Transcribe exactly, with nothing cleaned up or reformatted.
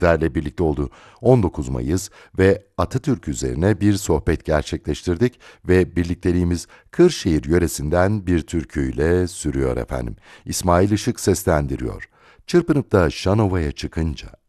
Sizlerle birlikte olduğu on dokuz Mayıs ve Atatürk üzerine bir sohbet gerçekleştirdik ve birlikteliğimiz Kırşehir yöresinden bir türküyle sürüyor efendim. İsmail Işık seslendiriyor. Çırpınıp da Şanova'ya çıkınca.